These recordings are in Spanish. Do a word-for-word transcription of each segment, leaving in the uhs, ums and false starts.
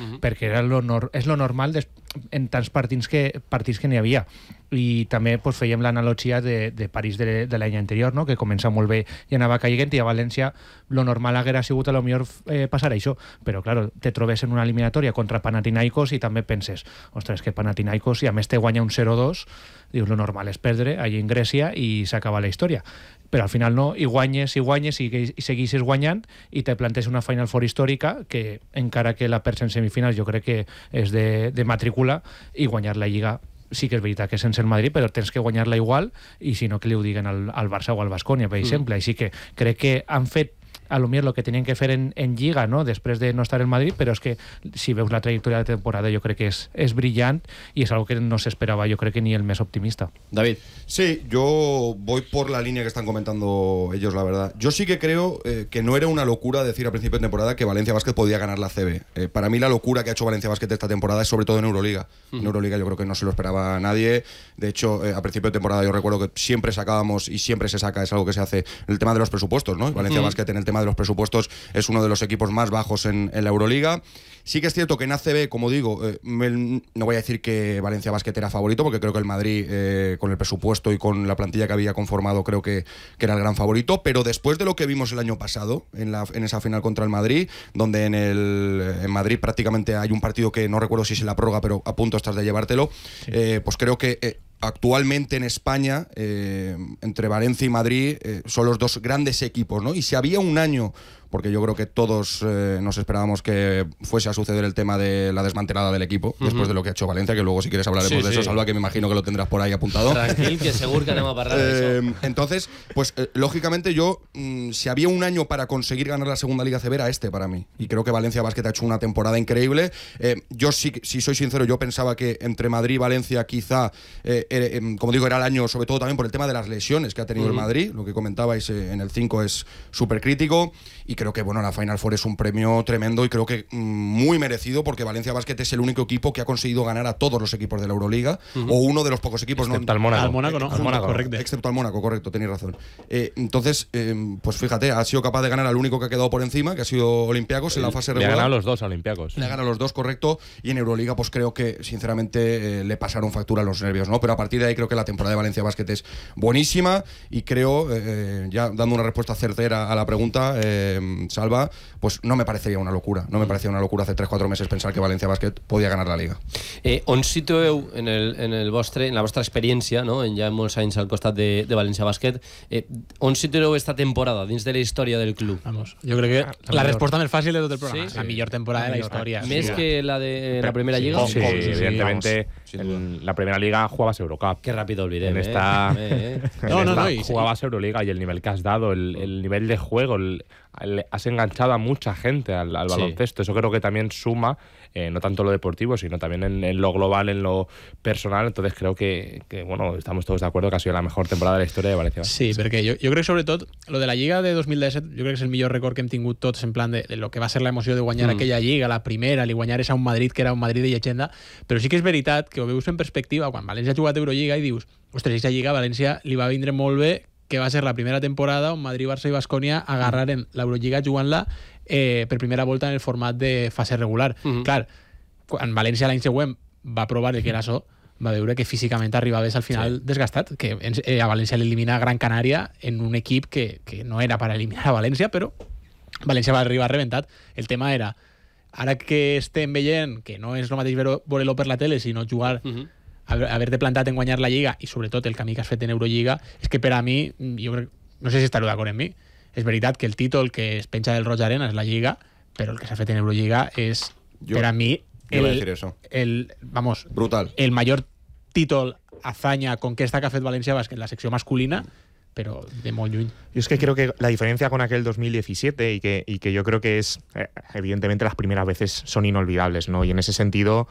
uh-huh. perquè era lo nor- és lo normal des- en tants partits que, partits que n'hi havia. I també pues, fèiem l'analogia de, de París de, de l'any anterior, no? Que comença molt bé i anava caiguent, i a València lo normal haguera sigut a lo millor eh, passar això, però claro, te trobes en una eliminatòria contra Panathinaikos i també penses, ostres, que Panathinaikos, i a més te guanya un zero dos, dius, lo normal és perdre allà en Grècia i s'acaba la història. Però al final no, i guanyes, i guanyes, i, i segueixes guanyant, i te plantes una Final Four històrica que, encara que la perds en semifinals, jo crec que és de, de matrícula, i guanyar la Lliga sí que és veritat que és sense el Madrid, però tens que guanyar-la igual, i si no que li ho diguen al, al Barça o al Baskonia, per exemple. Mm. Així que crec que han fet a lo millor el que tenien que fer en, en Lliga, no? Després de no estar en Madrid, però és que si veus la trajectòria de temporada jo crec que és, és brillant, y es algo que no se esperaba, yo creo que ni el més optimista. David. Sí, yo voy por la línea que están comentando ellos, la verdad. Yo sí que creo eh, que no era una locura decir a principio de temporada que Valencia Basket podía ganar la C B. Eh, para mí la locura que ha hecho Valencia Basket esta temporada es sobre todo en Euroliga. Uh-huh. En Euroliga yo creo que no se lo esperaba nadie. De hecho, eh, a principio de temporada yo recuerdo que siempre sacábamos, y siempre se saca, es algo que se hace, el tema de los presupuestos, ¿no? Valencia uh-huh. Basket en el tema de los presupuestos es uno de los equipos más bajos en, en la Euroliga. Sí que es cierto que en A C B, como digo, eh, me, no voy a decir que Valencia Basket era favorito, porque creo que el Madrid, eh, con el presupuesto y con la plantilla que había conformado, creo que, que era el gran favorito. Pero después de lo que vimos el año pasado, en, la, en esa final contra el Madrid, donde en, el, en Madrid prácticamente hay un partido que no recuerdo si es en la prórroga, pero a punto estás de llevártelo, sí. eh, pues creo que... Eh, actualmente en España, eh, entre Valencia y Madrid, eh, son los dos grandes equipos, ¿no? Y si había un año, porque yo creo que todos eh, nos esperábamos que fuese a suceder el tema de la desmantelada del equipo, uh-huh. después de lo que ha hecho Valencia, que luego si quieres hablaremos sí, de eso, sí. Salva, que me imagino que lo tendrás por ahí apuntado. Tranquil, que seguro que anem a parlar de eso. Eh, entonces, pues eh, lógicamente yo, mmm, si había un año para conseguir ganar la segunda Liga C B, era este para mí. Y creo que Valencia Basket ha hecho una temporada increíble. Eh, yo sí, si soy sincero, yo pensaba que entre Madrid y Valencia quizá, eh, eh, como digo, era el año, sobre todo también por el tema de las lesiones que ha tenido uh-huh. el Madrid. Lo que comentabais eh, en el cinco es súper crítico. Y creo que, bueno, la Final Four es un premio tremendo y creo que mm, muy merecido, porque Valencia Basket es el único equipo que ha conseguido ganar a todos los equipos de la Euroliga, uh-huh. o uno de los pocos equipos, excepto no al Mónaco. Al Mónaco, no. Eh, Al Mónaco, correcto. Excepto al Mónaco, correcto, tenéis razón. Eh, entonces, eh, pues fíjate, ha sido capaz de ganar al único que ha quedado por encima, que ha sido Olympiacos en la fase regular. Le ha ganado a los dos a Olympiacos. Le ha ganado a los dos, correcto. Y en Euroliga, pues creo que, sinceramente, eh, le pasaron factura a los nervios, ¿no? Pero a partir de ahí creo que la temporada de Valencia Basket es buenísima, y creo, eh, ya dando una respuesta certera a la pregunta, eh, Salva, pues no me parecería una locura. No me parecía una locura hace tres cuatro meses pensar que Valencia Basket podía ganar la Liga. Eh, on situeu en, el, en, el vostre, en la vostra experiència, no? En ja molts anys al costat de, de València Bàsquet, eh, on situeu esta temporada dins de la història del club? Vamos, jo crec que la, la resposta més fàcil de tot el programa. Sí? La millor temporada la de la història. Més sí, que la de la primera sí, Lliga? Sí, sí, sí, evidentemente. Sí, en la primera liga jugabas Eurocup. Qué rápido olvidé. En esta, eh, eh. en no, no, esta no, y, jugabas Euroliga, y el nivel que has dado, el, el nivel de juego, el, el, has enganchado a mucha gente al, al baloncesto. Sí. Eso creo que también suma, eh, no tanto lo deportivo, sino también en, en lo global, en lo personal. Entonces creo que, que, bueno, estamos todos de acuerdo que ha sido la mejor temporada de la historia de Valencia. Sí, perquè jo, jo crec sobretot lo de la Lliga de dos mil disset, jo crec que és el millor record que hem tingut tots, en plan de, de lo que va ser l'emoció de guanyar mm. aquella Lliga, la primera, li guanyar a un Madrid que era un Madrid de llegenda, però sí que és veritat que ho veus en perspectiva quan València ha jugat Eurolliga i dius, ostres, aquesta Lliga a València li va vindre molt bé, que va ser la primera temporada on Madrid, Barça i Baskonia agarraren l'Eurolliga jugant-la eh, per primera volta en el format de fase regular. Mm-hmm. Clar, quan València l'any següent va provar el que era això, va veure que físicament arribaves al final sí. desgastat, que eh, a València l'elimina Gran Canària en un equip que, que no era per eliminar a València, però València va arribar rebentat. El tema era, ara que estem veient que no és el mateix veure-lo per la tele, sinó jugar, mm-hmm. haver-te plantat en guanyar la Lliga, i sobretot el camí que has fet en Eurolliga, és que per a mi, jo crec, no sé si estareu d'acord amb mi, és veritat que el títol que es penja del Roig Arena és la Lliga, però el que s'ha fet en Eurolliga és, jo, per a mi, el, el, el, vamos, brutal. El mayor títol, hazaña, conquesta que ha fet València Bàsquet, la secció masculina, pero de muy lluny. Yo es que creo que la diferencia con aquel dos mil diecisiete y que, y que yo creo que es, eh, evidentemente las primeras veces son inolvidables, ¿no? Y en ese sentido,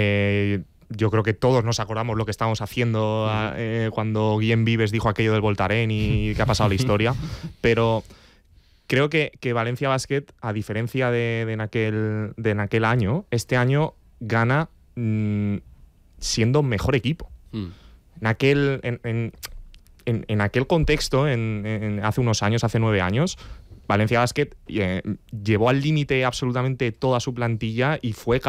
eh, yo creo que todos nos acordamos lo que estábamos haciendo eh, cuando Guillem Vives dijo aquello del Voltaren y que ha pasado la historia, pero creo que, que Valencia Basket, a diferencia de, de, en aquel, de en aquel año, este año gana mmm, siendo mejor equipo. Mm. En aquel... En, en, En, en aquel contexto, en, en, hace unos años, hace nueve años, Valencia Basket eh, llevó al límite absolutamente toda su plantilla y fue